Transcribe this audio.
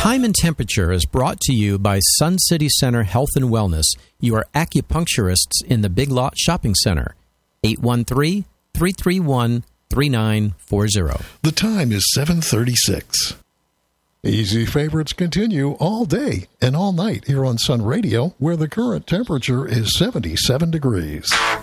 Time and Temperature is brought to you by Sun City Center Health and Wellness, your acupuncturists in the Big Lot Shopping Center. 813-331-3940. The time is 7:36. Easy favorites continue all day and all night here on Sun Radio, where the current temperature is 77 degrees.